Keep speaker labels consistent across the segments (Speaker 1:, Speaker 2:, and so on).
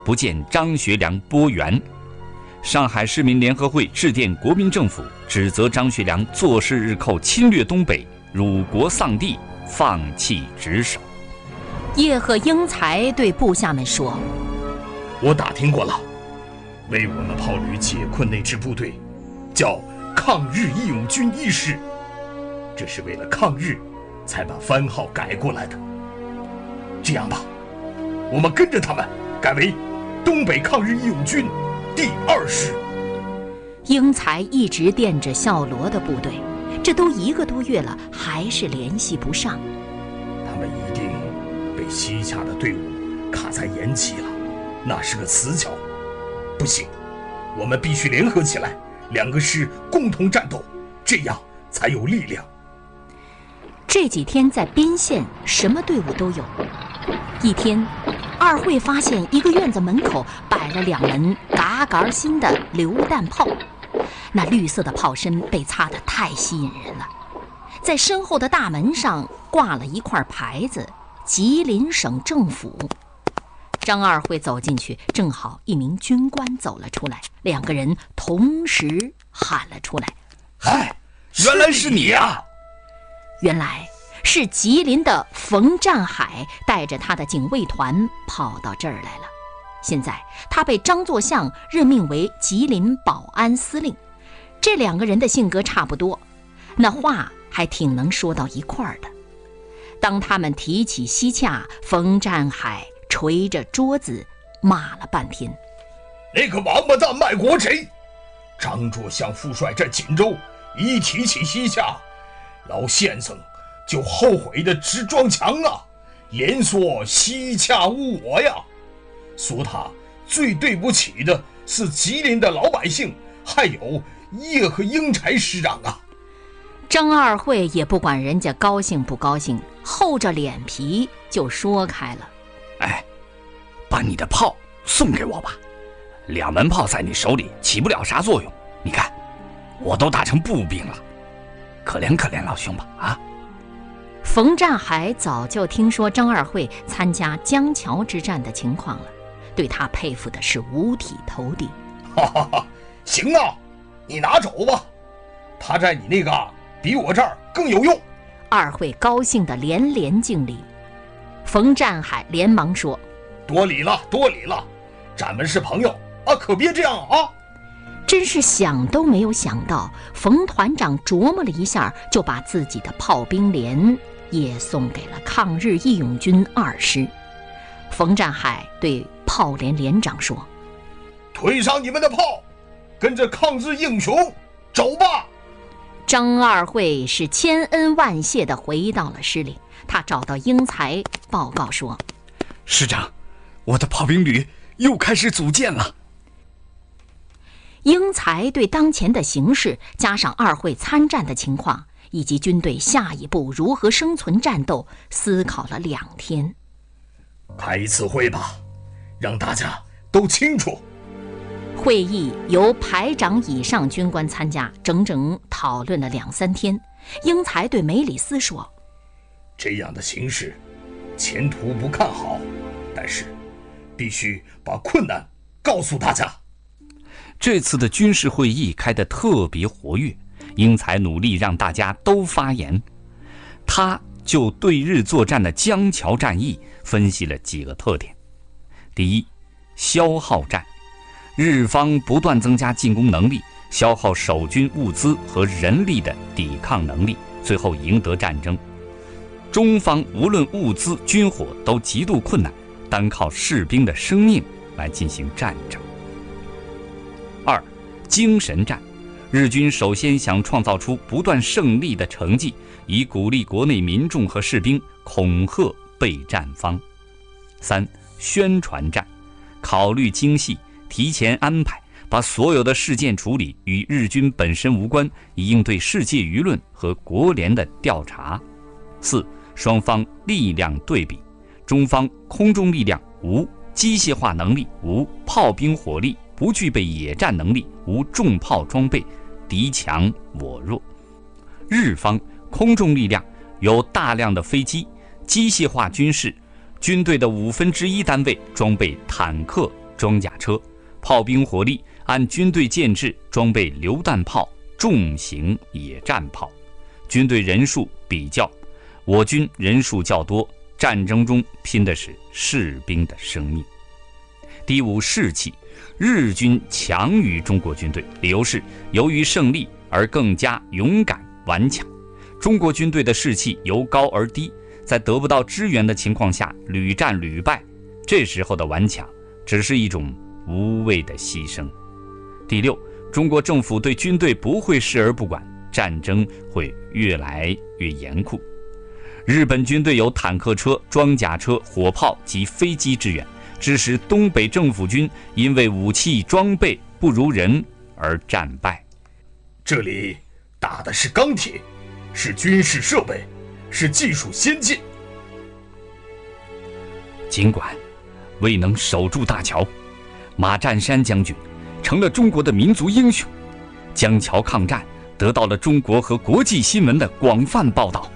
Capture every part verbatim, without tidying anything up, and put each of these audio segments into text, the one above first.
Speaker 1: 不见张学良拨援。上海市民联合会致电国民政府，指责张学良坐视日寇，侵略东北，辱国丧地，放弃职守。
Speaker 2: 叶赫英才对部下们说：“
Speaker 3: 我打听过了，为我们炮旅解困那支部队，叫抗日义勇军一师，这是为了抗日才把番号改过来的。这样吧，我们跟着他们改为东北抗日义勇军第二师。”
Speaker 2: 英才一直惦着孝罗的部队，这都一个多月了，还是联系不上。
Speaker 3: 他们一定被西洽的队伍卡在延吉了，那是个死角。不行，我们必须联合起来，两个师共同战斗，这样才有力量。
Speaker 2: 这几天在边县什么队伍都有。一天，二会发现一个院子门口摆了两门嘎嘎新的榴弹炮，那绿色的炮身被擦得太吸引人了。在身后的大门上挂了一块牌子，吉林省政府。张二会走进去，正好一名军官走了出来，两个人同时喊了出来：“
Speaker 1: 嗨，原来是你呀！”
Speaker 2: 原来是吉林的冯占海带着他的警卫团跑到这儿来了。现在他被张作相任命为吉林保安司令。这两个人的性格差不多，那话还挺能说到一块儿的。当他们提起西洽，冯占海捶着桌子骂了半天：“
Speaker 3: 那个王八蛋卖国贼！张作相副帅在锦州一提起西洽，老先生就后悔的直撞墙啊，连说西洽无我呀，说他最对不起的是吉林的老百姓，还有叶赫英才师长啊。”
Speaker 2: 张二会也不管人家高兴不高兴，厚着脸皮就说开了：“
Speaker 1: 哎，把你的炮送给我吧，两门炮在你手里起不了啥作用，你看我都打成步兵了，可怜可怜老兄吧啊！”
Speaker 2: 冯占海早就听说张二会参加江桥之战的情况了，对他佩服的是五体投地。
Speaker 3: 哈哈哈，行啊，你拿走吧，他在你那个比我这儿更有用。
Speaker 2: 二会高兴的连连敬礼。冯占海连忙说：“
Speaker 3: 多礼了，多礼了，咱们是朋友啊，可别这样啊！”
Speaker 2: 真是想都没有想到，冯团长琢磨了一下，就把自己的炮兵连也送给了抗日义勇军二师。冯占海对炮连连长说：“
Speaker 3: 推上你们的炮，跟着抗日英雄走吧！”
Speaker 2: 张二会是千恩万谢地回到了师里，他找到英才报告说：“
Speaker 1: 师长，我的炮兵旅又开始组建了。”
Speaker 2: 英才对当前的形势，加上二会参战的情况，以及军队下一步如何生存战斗，思考了两天。
Speaker 3: 开一次会吧，让大家都清楚。
Speaker 2: 会议由排长以上军官参加，整整讨论了两三天。英才对梅里斯说：“
Speaker 3: 这样的形势，前途不看好，但是必须把困难告诉大家。”
Speaker 1: 这次的军事会议开得特别活跃，英才努力让大家都发言。他就对日作战的江桥战役分析了几个特点。第一，消耗战，日方不断增加进攻能力，消耗守军物资和人力的抵抗能力，最后赢得战争。中方无论物资军火都极度困难，单靠士兵的生命来进行战争。二，精神战，日军首先想创造出不断胜利的成绩，以鼓励国内民众和士兵，恐吓备战方。三，宣传战，考虑精细，提前安排，把所有的事件处理与日军本身无关，以应对世界舆论和国联的调查。四，双方力量对比，中方空中力量无，机械化能力无，炮兵火力不具备野战能力，无重炮装备，敌强我弱。日方空中力量有大量的飞机，机械化军事，军队的五分之一单位装备坦克、 装甲车，炮兵火力按军队建制装备榴弹炮、重型野战炮。军队人数比较，我军人数较多，战争中拼的是士兵的生命。第五，士气，日军强于中国军队，理由是由于胜利而更加勇敢顽强。中国军队的士气由高而低，在得不到支援的情况下屡战屡败，这时候的顽强只是一种无谓的牺牲。第六，中国政府对军队不会视而不管，战争会越来越严酷。日本军队有坦克车、装甲车、火炮及飞机支援，致使东北政府军因为武器装备不如人而战败。
Speaker 3: 这里打的是钢铁，是军事设备，是技术先进。
Speaker 1: 尽管未能守住大桥，马占山将军成了中国的民族英雄，江桥抗战得到了中国和国际新闻的广泛报道。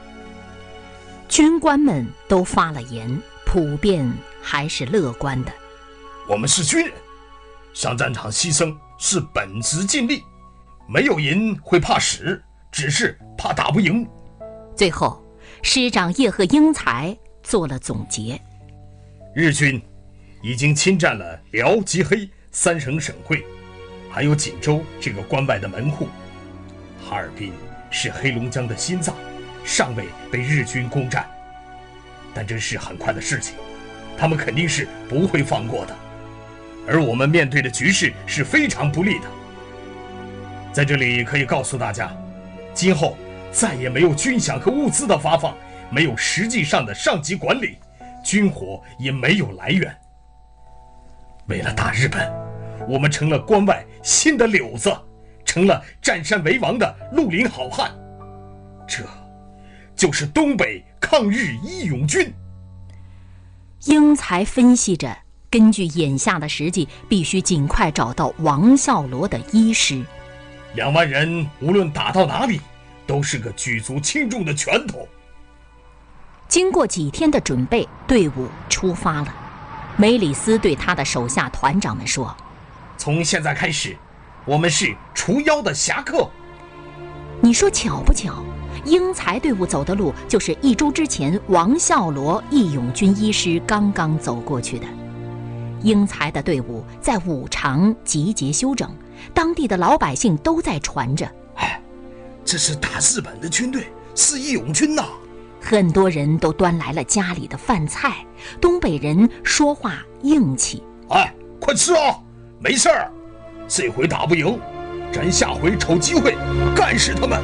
Speaker 2: 军官们都发了言，普遍还是乐观的。
Speaker 3: 我们是军人，上战场牺牲是本职尽力，没有人会怕死，只是怕打不赢。
Speaker 2: 最后，师长叶赫英才做了总结。
Speaker 3: 日军已经侵占了辽、吉、黑三省省会，还有锦州这个关外的门户。哈尔滨是黑龙江的心脏，尚未被日军攻占，但这是很快的事情，他们肯定是不会放过的。而我们面对的局势是非常不利的。在这里可以告诉大家，今后再也没有军饷和物资的发放，没有实际上的上级管理，军火也没有来源。为了打日本，我们成了关外新的柳子，成了占山为王的绿林好汉。这就是东北抗日义勇军。
Speaker 2: 英才分析着，根据眼下的实际，必须尽快找到王孝罗的医师。
Speaker 3: 两万人无论打到哪里，都是个举足轻重的拳头。
Speaker 2: 经过几天的准备，队伍出发了。梅里斯对他的手下团长们说：
Speaker 3: 从现在开始，我们是除妖的侠客。
Speaker 2: 你说巧不巧，英才队伍走的路就是一周之前王孝罗义勇军医师刚刚走过去的。英才的队伍在五常集结休整，当地的老百姓都在传着：
Speaker 3: 哎，这是打日本的军队，是义勇军呐！
Speaker 2: 很多人都端来了家里的饭菜，东北人说话硬气。
Speaker 3: 哎，快吃啊！没事儿，这回打不赢，咱下回瞅机会干死他们。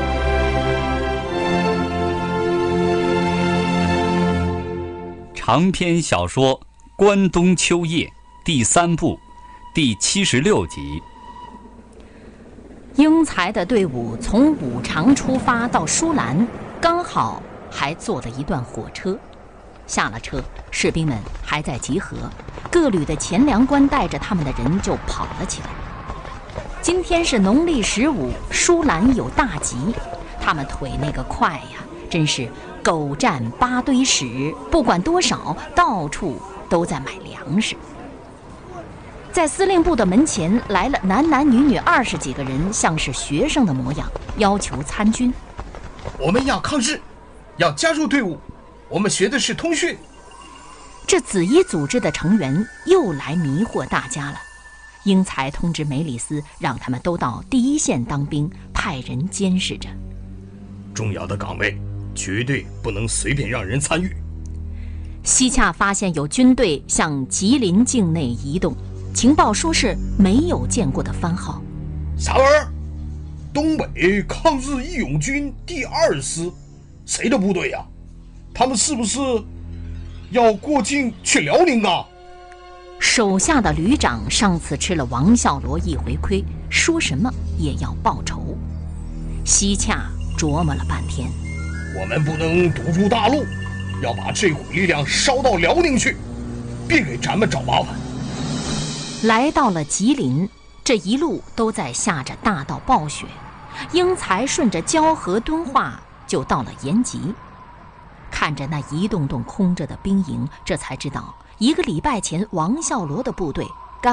Speaker 1: 长篇小说《关东秋夜》第三部第七十六集。
Speaker 2: 英才的队伍从五常出发到舒兰，刚好还坐了一段火车。下了车，士兵们还在集合，各旅的前粮官带着他们的人就跑了起来。今天是农历十五，舒兰有大集，他们腿那个快呀，真是狗占八堆屎，不管多少，到处都在买粮食。在司令部的门前来了男男女女二十几个人，像是学生的模样，要求参军。
Speaker 3: 我们要抗日，要加入队伍，我们学的是通讯。
Speaker 2: 这紫衣组织的成员又来迷惑大家了。英才通知梅里斯，让他们都到第一线当兵，派人监视着。
Speaker 3: 重要的岗位绝对不能随便让人参与。
Speaker 2: 西洽发现有军队向吉林境内移动，情报说是没有见过的番号。
Speaker 3: 啥玩意儿？东北抗日义勇军第二师，谁的部队呀？他们是不是要过境去辽宁啊？
Speaker 2: 手下的旅长上次吃了王孝罗一回亏，说什么也要报仇。西洽琢磨了半天，
Speaker 3: 我们不能堵住大路，要把这股力量烧到辽宁去，别给咱们找麻烦。
Speaker 2: 来到了吉林，这一路都在下着大到暴雪。英才顺着蛟河敦化就到了延吉，看着那一栋栋空着的兵营，这才知道一个礼拜前王孝罗的部队